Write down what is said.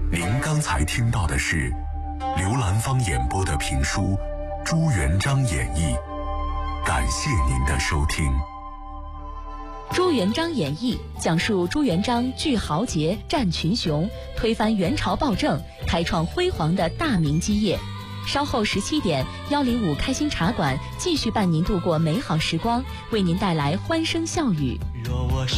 您刚才听到的是刘兰芳演播的评书《朱元璋演义》，感谢您的收听。 朱元璋演义讲述朱元璋聚豪杰、战群雄，推翻元朝暴政，开创辉煌的大明基业。稍后17点，105开心茶馆继续伴您度过美好时光，为您带来欢声笑语。 若我是